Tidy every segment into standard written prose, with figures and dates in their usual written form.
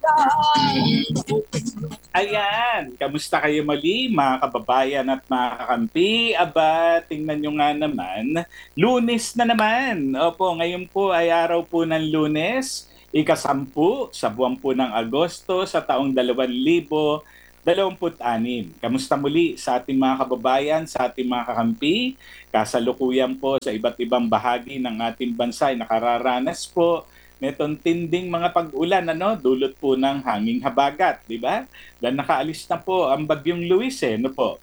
Ayan, kamusta kayo muli mga kababayan at mga kakampi? Aba, tingnan nyo nga naman, Lunes na naman. Opo, ngayon po ay araw po ng Lunes, ikasampu sa buwan po ng Agosto sa taong 2026. Kamusta muli sa ating mga kababayan, sa ating mga kakampi? Kasalukuyan po sa iba't ibang bahagi ng ating bansa ay nakararanas po netong tinding mga pag-ulan, dulot po ng hanging habagat, di ba? Dahil nakaalis na po ang bagyong Luis no po.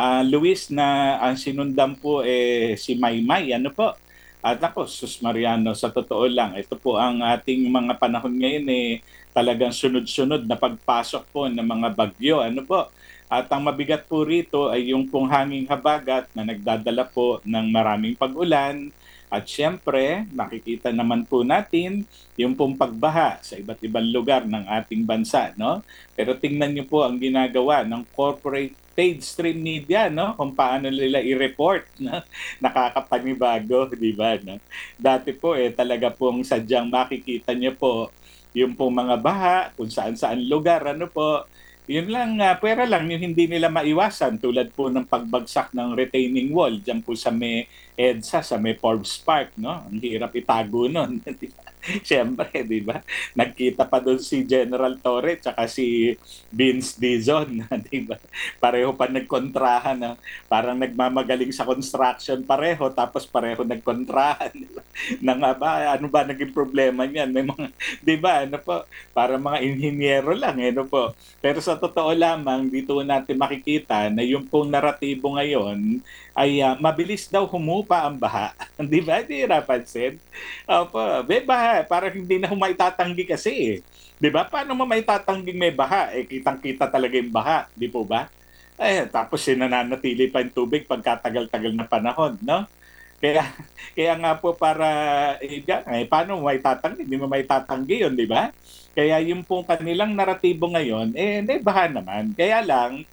Luis na ang sinundan po si Maymay, ano po. At ako, Sus Mariano, sa totoo lang, ito po ang ating mga panahon ngayon talagang sunod-sunod na pagpasok po ng mga bagyo, ano po. At ang mabigat po rito ay yung pong hanging habagat na nagdadala po ng maraming pag-ulan. At siyempre, nakikita naman po natin yung pong pagbaha sa iba't ibang lugar ng ating bansa, no? Pero tingnan niyo po ang ginagawa ng corporate stream media, no? Kung paano nila i-report, no? Nakakapanibago, di ba? No? Dati po talaga pong sadyang makikita niyo po yung pong mga baha, kung saan-saan lugar, ano po. Yun lang, pwera lang yung hindi nila maiwasan tulad po ng pagbagsak ng retaining wall dyan po sa may EDSA, sa may Forbes Park, no? Ang hirap itago nun. Siyempre, di ba? Nagkita pa doon si General Torre tsaka si Vince Dizon, di ba? Pareho pa nagkontrahan, no? Parang nagmamagaling sa construction pareho, tapos pareho nagkontrahan, di ba? Nang ba, ano ba naging problema niyan? May mga, di ba, ano po, para mga inhinyero lang, ano po. Pero sa totoo lamang, dito natin makikita na yung pong naratibo ngayon ay mabilis daw humupa ang baha. Di ba? Di napansin? Opo, may baha. Parang hindi na humaitatanggi kasi eh. Di ba? Paano mo maitatanggi may baha? Eh, kitang-kita talaga yung baha. Di po ba? Tapos nananatili pa yung tubig pagkatagal-tagal na panahon, no? Kaya kaya nga po para paano mo maitatanggi? Hindi mo maitatanggi 'yon, di ba? Kaya yung pong kanilang naratibo ngayon may baha naman. Kaya lang